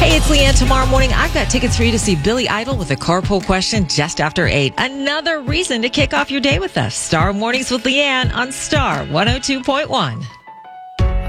Hey, it's Leanne. Tomorrow morning, I've got tickets for you to see Billy Idol with a carpool question just after 8. Another reason to kick off your day with us. Star Mornings with Leanne on Star 102.1.